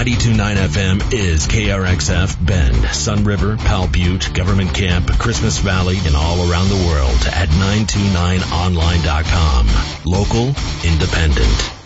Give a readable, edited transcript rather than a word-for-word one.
92.9 FM is KRXF Bend, Sun River, Powell Butte, Government Camp, Christmas Valley, and all around the world at 929online.com. Local, independent.